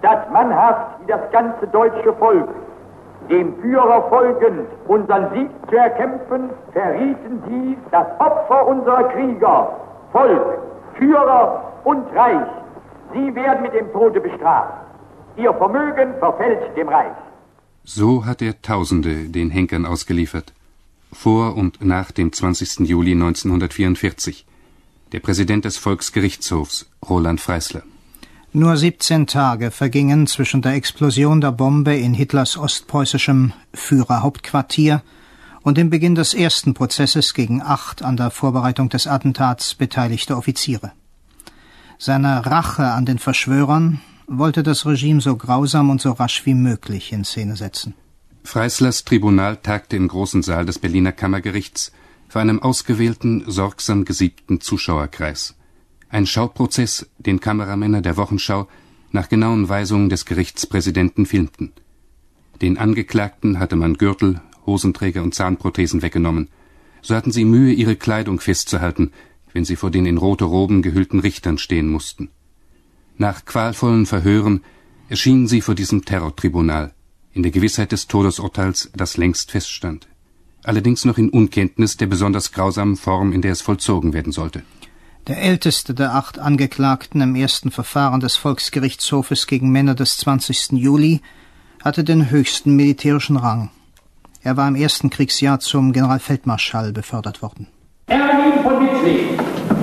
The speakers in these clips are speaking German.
dass mannhaft wie das ganze deutsche Volk dem Führer folgend unseren Sieg zu erkämpfen, verrieten sie das Opfer unserer Krieger, Volk, Führer und Reich. Sie werden mit dem Tode bestraft. Ihr Vermögen verfällt dem Reich. So hat er Tausende den Henkern ausgeliefert. Vor und nach dem 20. Juli 1944. Der Präsident des Volksgerichtshofs, Roland Freisler. Nur 17 Tage vergingen zwischen der Explosion der Bombe in Hitlers ostpreußischem Führerhauptquartier und dem Beginn des ersten Prozesses gegen 8 an der Vorbereitung des Attentats beteiligte Offiziere. Seine Rache an den Verschwörern wollte das Regime so grausam und so rasch wie möglich in Szene setzen. Freislers Tribunal tagte im großen Saal des Berliner Kammergerichts vor einem ausgewählten, sorgsam gesiebten Zuschauerkreis. Ein Schauprozess, den Kameramänner der Wochenschau nach genauen Weisungen des Gerichtspräsidenten filmten. Den Angeklagten hatte man Gürtel, Hosenträger und Zahnprothesen weggenommen. So hatten sie Mühe, ihre Kleidung festzuhalten, wenn sie vor den in rote Roben gehüllten Richtern stehen mussten. Nach qualvollen Verhören erschienen sie vor diesem Terrortribunal, in der Gewissheit des Todesurteils, das längst feststand. Allerdings noch in Unkenntnis der besonders grausamen Form, in der es vollzogen werden sollte. Der älteste der 8 Angeklagten im ersten Verfahren des Volksgerichtshofes gegen Männer des 20. Juli hatte den höchsten militärischen Rang. Er war im ersten Kriegsjahr zum Generalfeldmarschall befördert worden. Erwin von Witzleben.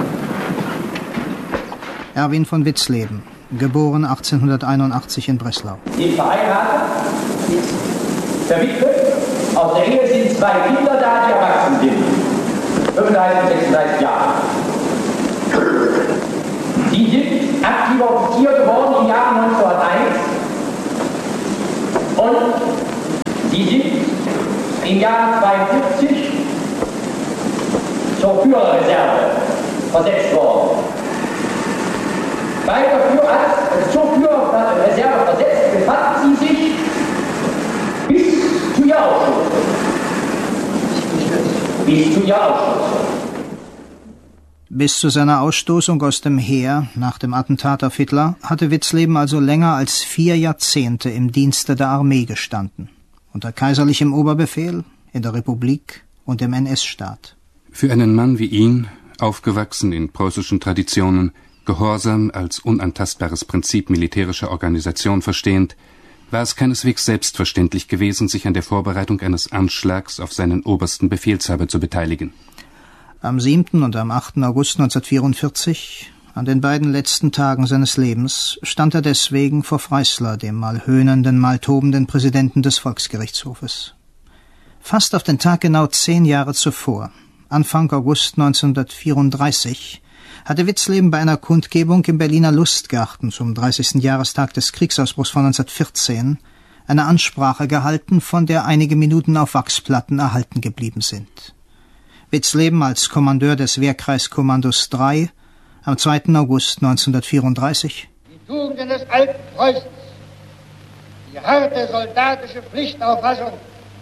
Erwin von Witzleben, geboren 1881 in Breslau. Sie verheiratet, verwitwet, aus der Ehe sind 2 Kinder da, die erwachsen sind. 35 und 36 Jahre. Sie sind aktiver Offizier geworden im Jahr 1901 und Sie sind im Jahr 1942 zur Führerreserve versetzt worden. Zur Führerreserve versetzt befanden Sie sich bis zu Ihr Ausschluss. Bis zu seiner Ausstoßung aus dem Heer nach dem Attentat auf Hitler hatte Witzleben also länger als 4 Jahrzehnte im Dienste der Armee gestanden, unter kaiserlichem Oberbefehl, in der Republik und im NS-Staat. Für einen Mann wie ihn, aufgewachsen in preußischen Traditionen, Gehorsam als unantastbares Prinzip militärischer Organisation verstehend, war es keineswegs selbstverständlich gewesen, sich an der Vorbereitung eines Anschlags auf seinen obersten Befehlshaber zu beteiligen. Am 7. und am 8. August 1944, an den beiden letzten Tagen seines Lebens, stand er deswegen vor Freisler, dem mal höhnenden, mal tobenden Präsidenten des Volksgerichtshofes. Fast auf den Tag genau 10 Jahre zuvor, Anfang August 1934, hatte Witzleben bei einer Kundgebung im Berliner Lustgarten zum 30. Jahrestag des Kriegsausbruchs von 1914 eine Ansprache gehalten, von der einige Minuten auf Wachsplatten erhalten geblieben sind. Witzleben als Kommandeur des Wehrkreiskommandos 3 am 2. August 1934. Die Tugenden des alten Preußens, die harte soldatische Pflichtauffassung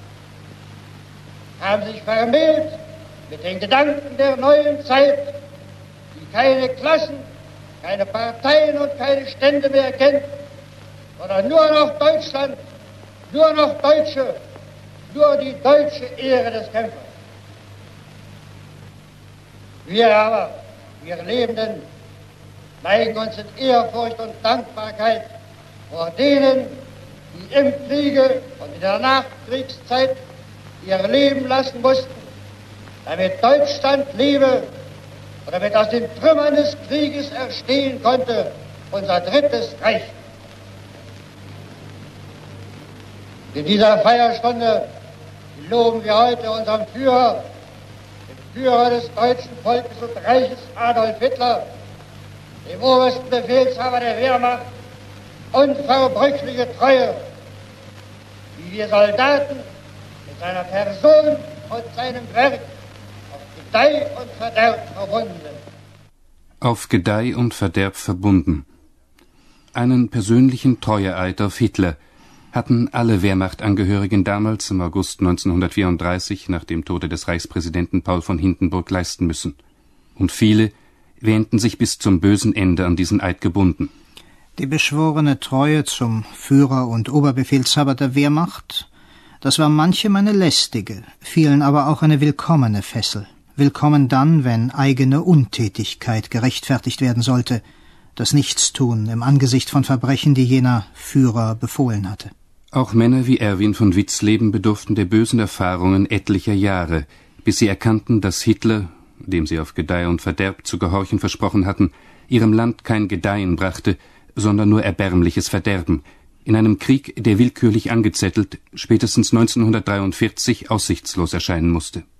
haben sich vermählt mit den Gedanken der neuen Zeit, die keine Klassen, keine Parteien und keine Stände mehr kennt, sondern nur noch Deutschland, nur noch Deutsche, nur die deutsche Ehre des Kämpfers. Wir aber, wir Lebenden, neigen uns in Ehrfurcht und Dankbarkeit vor denen, die im Kriege und in der Nachkriegszeit ihr Leben lassen mussten, damit Deutschland lebe und damit aus den Trümmern des Krieges erstehen konnte unser drittes Reich. In dieser Feierstunde loben wir heute unseren Führer, den Führer des deutschen Volkes und Reiches, Adolf Hitler, dem obersten Befehlshaber der Wehrmacht, unverbrüchliche Treue, wie wir Soldaten mit seiner Person und seinem Werk auf Gedeih und Verderb verbunden. Auf Gedeih und Verderb verbunden. Einen persönlichen Treueeid auf Hitler hatten alle Wehrmachtangehörigen damals im August 1934 nach dem Tode des Reichspräsidenten Paul von Hindenburg leisten müssen. Und viele wähnten sich bis zum bösen Ende an diesen Eid gebunden. Die beschworene Treue zum Führer und Oberbefehlshaber der Wehrmacht, das war manchem eine lästige, vielen aber auch eine willkommene Fessel. Willkommen dann, wenn eigene Untätigkeit gerechtfertigt werden sollte, das Nichtstun im Angesicht von Verbrechen, die jener Führer befohlen hatte. Auch Männer wie Erwin von Witzleben bedurften der bösen Erfahrungen etlicher Jahre, bis sie erkannten, dass Hitler, dem sie auf Gedeih und Verderb zu gehorchen versprochen hatten, ihrem Land kein Gedeihen brachte, sondern nur erbärmliches Verderben, in einem Krieg, der willkürlich angezettelt, spätestens 1943 aussichtslos erscheinen musste.